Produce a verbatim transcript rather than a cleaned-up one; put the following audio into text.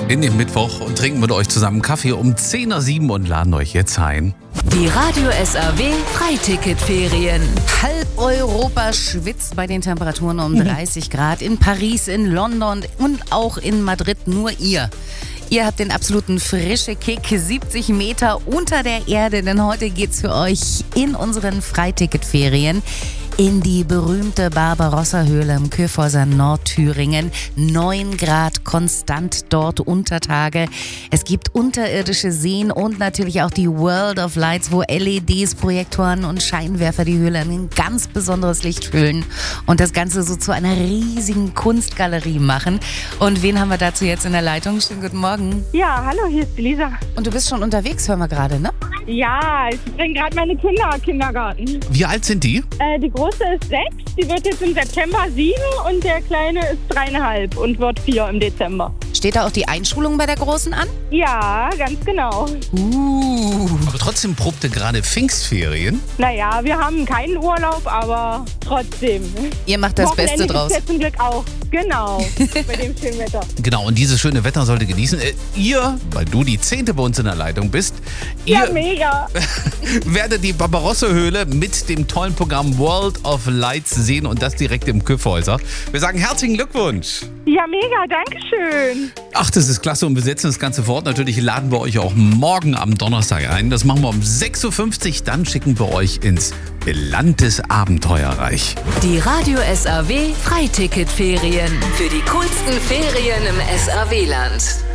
in den Mittwoch und trinken mit euch zusammen Kaffee um zehn Uhr sieben und laden euch jetzt ein. Die Radio S A W Freiticketferien. Halb Europa schwitzt bei den Temperaturen um dreißig Grad. In Paris, in London und auch in Madrid. Nur ihr. Ihr habt den absoluten frische Kick, siebzig Meter unter der Erde, denn heute geht's für euch in unseren Freiticketferien in die berühmte Barbarossa-Höhle im Kyffhäuser Nordthüringen. neun Grad konstant dort unter Tage. Es gibt unterirdische Seen und natürlich auch die World of Lights, wo L E Ds, Projektoren und Scheinwerfer die Höhle in ein ganz besonderes Licht füllen und das Ganze so zu einer riesigen Kunstgalerie machen. Und wen haben wir dazu jetzt in der Leitung? Schönen guten Morgen. Ja, hallo, hier ist die Lisa. Und du bist schon unterwegs, hören wir gerade, ne? Ja, ich bringe gerade meine Kinder in den Kindergarten. Wie alt sind die? Äh, die Große ist sechs, die wird jetzt im September sieben und der Kleine ist dreieinhalb und wird vier im Dezember. Steht da auch die Einschulung bei der Großen an? Ja, ganz genau. Uh, aber trotzdem probte gerade Pfingstferien. Naja, wir haben keinen Urlaub, aber trotzdem. Ihr macht das Wochenende Beste draus. gibt's jetzt zum Glück auch. Genau, bei dem schönen Wetter. Genau, und dieses schöne Wetter sollte genießen. Äh, ihr, weil du die Zehnte bei uns in der Leitung bist, Ja, ihr mega. werdet die Barbarossa-Höhle mit dem tollen Programm World of Lights sehen und das direkt im Kyffhäuser. Wir sagen herzlichen Glückwunsch. Ja, mega, danke schön. Ach, das ist klasse und wir setzen das Ganze fort. Natürlich laden wir euch auch morgen am Donnerstag ein. Das machen wir um sechs Uhr fünfzig. Dann schicken wir euch ins Land des Abenteuerreich. Die Radio S A W Freiticketferien. Für die coolsten Ferien im S A W-Land.